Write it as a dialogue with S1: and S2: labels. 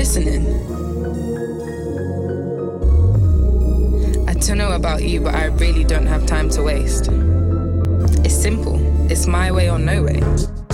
S1: listening. I don't know about you, but I really don't have time to waste. It's simple. It's my way or no way.